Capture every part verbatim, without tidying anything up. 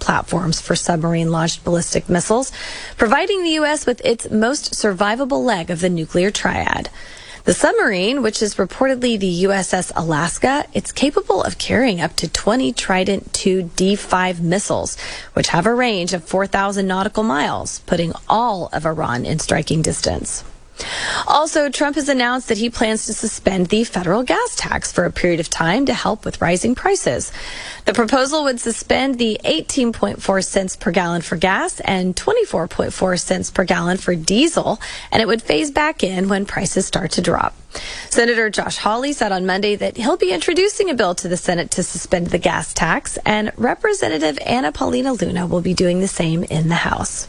platforms for submarine-launched ballistic missiles, providing the U S with its most survivable leg of the nuclear triad. The submarine, which is reportedly the U S S Alaska, it's capable of carrying up to twenty Trident two D five missiles, which have a range of four thousand nautical miles, putting all of Iran in striking distance. Also, Trump has announced that he plans to suspend the federal gas tax for a period of time to help with rising prices. The proposal would suspend the eighteen point four cents per gallon for gas and twenty-four point four cents per gallon for diesel, and it would phase back in when prices start to drop. Senator Josh Hawley said on Monday that he'll be introducing a bill to the Senate to suspend the gas tax, and Representative Anna Paulina Luna will be doing the same in the House.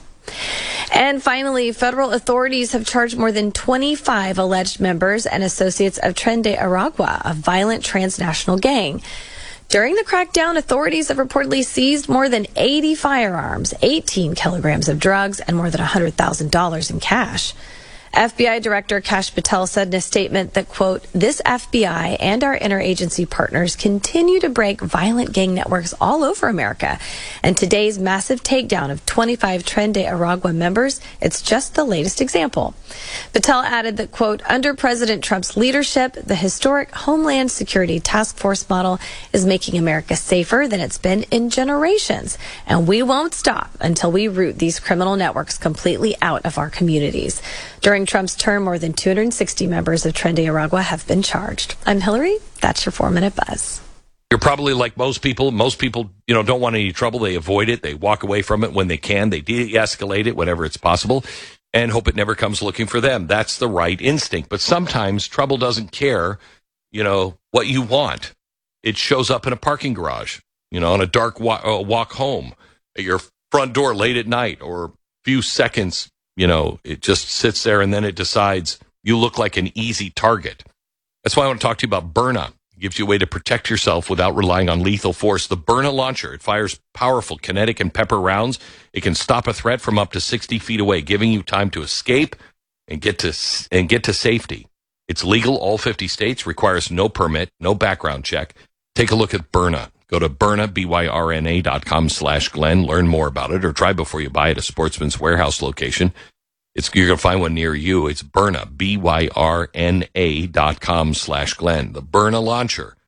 And finally, federal authorities have charged more than twenty-five alleged members and associates of Tren de Aragua, a violent transnational gang. During the crackdown, authorities have reportedly seized more than eighty firearms, eighteen kilograms of drugs, and more than one hundred thousand dollars in cash. F B I Director Kash Patel said in a statement that, quote, "This F B I and our interagency partners continue to break violent gang networks all over America. And today's massive takedown of twenty-five Tren de Aragua members, it's just the latest example." Patel added that, quote, "Under President Trump's leadership, the historic Homeland Security Task Force model is making America safer than it's been in generations. And we won't stop until we root these criminal networks completely out of our communities." During Trump's term, more than two hundred sixty members of Tren de Aragua have been charged. I'm Hillary. That's your four-minute buzz. You're probably like most people. Most people, you know, don't want any trouble. They avoid it. They walk away from it when they can. They de-escalate it whenever it's possible and hope it never comes looking for them. That's the right instinct. But sometimes trouble doesn't care, you know, what you want. It shows up in a parking garage, you know, on a dark wa- uh, walk home, at your front door late at night, or a few seconds. You know, it just sits there and then it decides you look like an easy target. That's why I want to talk to you about Byrna. It gives you a way to protect yourself without relying on lethal force. The Byrna launcher, it fires powerful kinetic and pepper rounds. It can stop a threat from up to sixty feet away, giving you time to escape and get to and get to safety. It's legal, all fifty states, requires no permit, no background check. Take a look at Byrna. Go to Byrna, B Y R N A dot com slash Glenn. Learn more about it, or try before you buy at a Sportsman's Warehouse location. It's, you're going to find one near you. It's Byrna, B Y R N A dot com slash Glenn. The Byrna launcher.